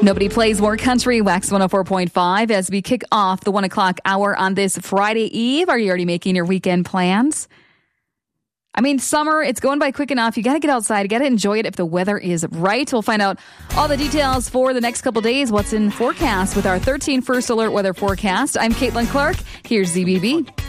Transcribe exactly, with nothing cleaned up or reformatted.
Nobody plays more country. Wax one oh four point five as we kick off the one o'clock hour on this Friday Eve. Are you already making your weekend plans? I mean, summer, it's going by quick enough. You got to get outside. You got to enjoy it if the weather is right. We'll find out all the details for the next couple days. What's in forecast with our thirteen First Alert weather forecast. I'm Caitlin Clark. Here's Z B B.